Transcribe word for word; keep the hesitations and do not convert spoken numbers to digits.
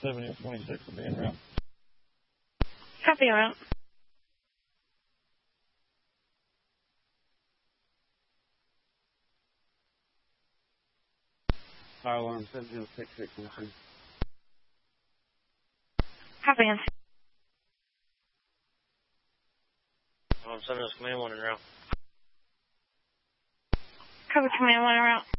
seventy twenty-six will be en route. Copy, en route. Fire alarm seven zero six six, machine. Copy, en Um, seven is command one en route. Copy, command one en route.